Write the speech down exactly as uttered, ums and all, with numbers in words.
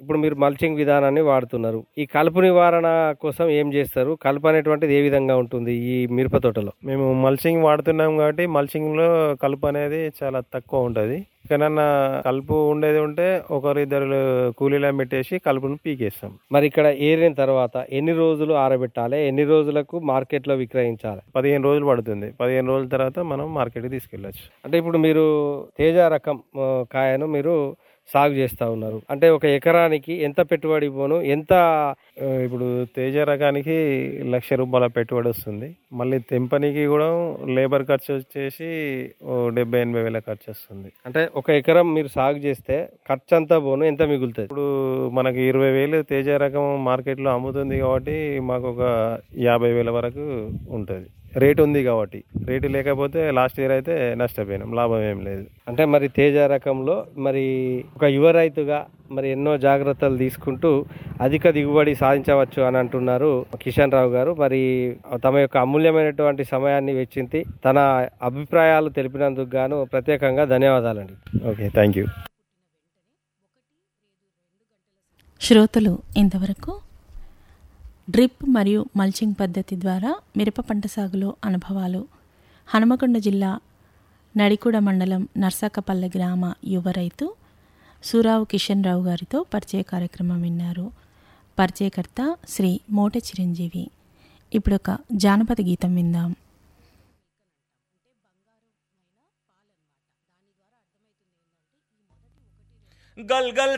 ఇప్పుడు మీరు మల్చింగ్ విధానాన్ని వాడుతున్నారు. ఈ కలుపు నివారణ కోసం ఏం చేస్తారు? కలుపు అనేటువంటిది ఏ విధంగా ఉంటుంది ఈ మిరప తోటలో? మేము మల్చింగ్ వాడుతున్నాం కాబట్టి మల్చింగ్లో కలుపు అనేది చాలా తక్కువ ఉంటుంది. ఎక్కడన్నా కలుపు ఉండేది ఉంటే ఒకరిద్దరు కూలీలను పెట్టేసి కలుపును పీకేస్తాం. మరి ఇక్కడ ఏరిన తర్వాత ఎన్ని రోజులు ఆరబెట్టాలి? ఎన్ని రోజులకు మార్కెట్లో విక్రయించాలి? పదిహేను రోజులు పడుతుంది. పదిహేను రోజుల తర్వాత మనం మార్కెట్కి తీసుకెళ్ళచ్చు. అంటే ఇప్పుడు మీరు తేజ రకం ఆ, కాయను మీరు సాగు చేస్తూ ఉన్నారు. అంటే ఒక ఎకరానికి ఎంత పెట్టుబడి పోను, ఎంత ఆ, ఇప్పుడు తేజ రకానికి లక్ష రూపాయల పెట్టుబడి వస్తుంది. మళ్ళీ తెంపనికి కూడా లేబర్ ఖర్చు వచ్చేసి ఓ డెబ్బై ఎనభై వేల ఖర్చు వస్తుంది. అంటే ఒక ఎకరం మీరు సాగు చేస్తే ఖర్చు అంతా పోను ఎంత మిగులుతుంది? ఇప్పుడు మనకి ఇరవై వేలు తేజ రకం మార్కెట్లో అమ్ముతుంది కాబట్టి మాకు ఒక యాభై వేల వరకు ఉంటుంది. రేటు ఉంది కాబట్టి. రేటు లేకపోతే లాస్ట్ ఇయర్ అయితే నష్టపోయినాం, లాభం ఏం లేదు. అంటే మరి తేజ రకంలో మరి ఒక యువ రైతుగా మరి ఎన్నో జాగ్రత్తలు తీసుకుంటూ అధిక దిగుబడి సాధించవచ్చు అని అంటున్నారు కిషన్ రావు గారు. మరి తమ యొక్క అమూల్యమైనటువంటి సమయాన్ని వెచ్చించి తన అభిప్రాయాలు తెలిపినందుకు గాను ప్రత్యేకంగా ధన్యవాదాలండి. Okay, thank you. శ్రోతలు ఇంతవరకు డ్రిప్ మరియు మల్చింగ్ పద్ధతి ద్వారా మిరప పంట సాగులో అనుభవాలు హనుమకొండ జిల్లా నడికూడ మండలం నర్సాకపల్లె గ్రామ యువ రైతు సూరావు కిషన్ రావు గారితో పరిచయ కార్యక్రమం విన్నారు. పరిచయకర్త శ్రీ మోట చిరంజీవి. ఇప్పుడు ఒక జానపద గీతం విందాం. గల్ గల్